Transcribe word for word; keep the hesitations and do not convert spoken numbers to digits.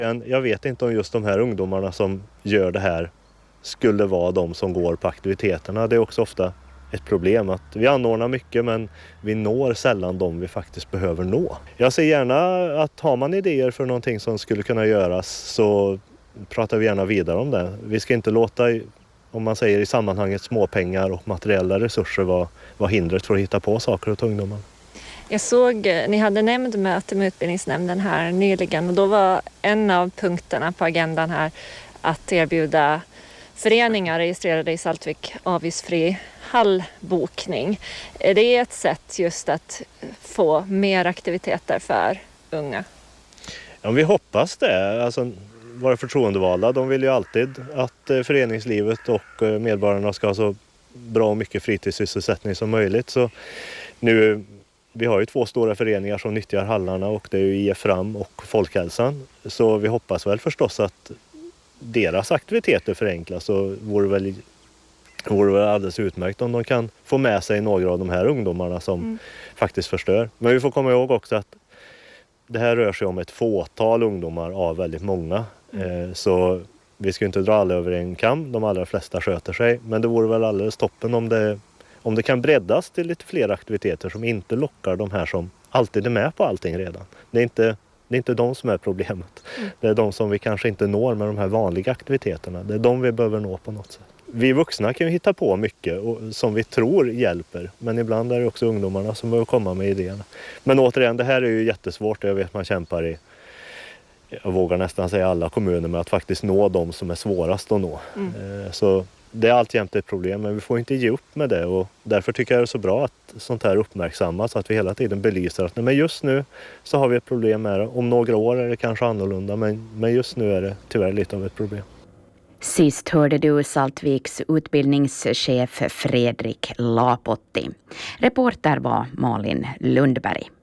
Jag vet inte om just de här ungdomarna som gör det här skulle vara de som går på aktiviteterna. Det är också ofta ett problem att vi anordnar mycket men vi når sällan de vi faktiskt behöver nå. Jag ser gärna att har man idéer för någonting som skulle kunna göras så pratar vi gärna vidare om det. Vi ska inte låta, om man säger i sammanhanget, småpengar och materiella resurser vara, vara hindret för att hitta på saker åt ungdomar. Jag såg, ni hade nämnt möte med utbildningsnämnden här nyligen och då var en av punkterna på agendan här att erbjuda föreningar registrerade i Saltvik avgiftsfri hallbokning. Är det ett sätt just att få mer aktiviteter för unga? Ja, vi hoppas det. Alltså, våra förtroendevalda, de vill ju alltid att föreningslivet och medborgarna ska ha så bra och mycket fritidssysselsättning som möjligt. Så nu, vi har ju två stora föreningar som nyttjar hallarna och det är ju I F Fram och Folkhälsan. Så vi hoppas väl förstås att deras aktiviteter förenklas och vore väl, vore väl alldeles utmärkt om de kan få med sig några av de här ungdomarna som mm. faktiskt förstör. Men vi får komma ihåg också att det här rör sig om ett fåtal ungdomar av väldigt många. Mm. Så vi ska inte dra alla över en kam, de allra flesta sköter sig. Men det vore väl alldeles toppen om det, om det kan breddas till lite fler aktiviteter som inte lockar de här som alltid är med på allting redan. Det är inte Det är inte de som är problemet. Mm. Det är de som vi kanske inte når med de här vanliga aktiviteterna. Det är de vi behöver nå på något sätt. Vi vuxna kan ju hitta på mycket och, som vi tror hjälper. Men ibland är det också ungdomarna som behöver komma med idéerna. Men återigen, det här är ju jättesvårt. Jag vet man kämpar i, jag vågar nästan säga alla kommuner, med att faktiskt nå de som är svårast att nå. Mm. Så det är alltjämt ett problem, men vi får inte ge upp med det och därför tycker jag det är så bra att sånt här uppmärksammas, att vi hela tiden belyser att nej, men just nu så har vi ett problem med det. Om några år är det kanske annorlunda, men, men just nu är det tyvärr lite av ett problem. Sist hörde du Saltviks utbildningschef Fredrik Lapotti. Reporter var Malin Lundberg.